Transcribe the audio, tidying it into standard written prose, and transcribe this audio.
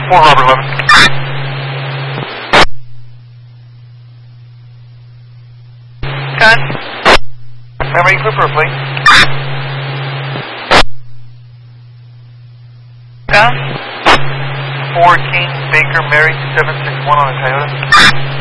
4 Robert 11. Gun. Memory Clipper, please. Gun. 4 King Baker Mary 2761 on a Toyota.